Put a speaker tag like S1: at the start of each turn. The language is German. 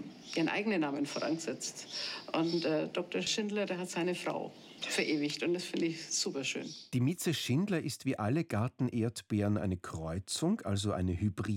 S1: ihren eigenen Namen vorangesetzt. Und Dr. Schindler, der hat seine Frau verewigt und das finde ich super schön.
S2: Die Mieze Schindler ist wie alle Gartenerdbeeren eine Kreuzung, also eine Hybrid.